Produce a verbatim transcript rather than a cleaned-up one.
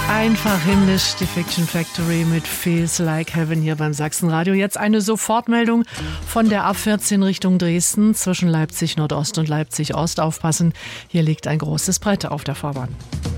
Einfach himmlisch, die Fiction Factory mit Feels Like Heaven hier beim Sachsenradio. Jetzt eine Sofortmeldung von der A vierzehn Richtung Dresden zwischen Leipzig Nordost und Leipzig Ost. Aufpassen, hier liegt ein großes Brett auf der Fahrbahn.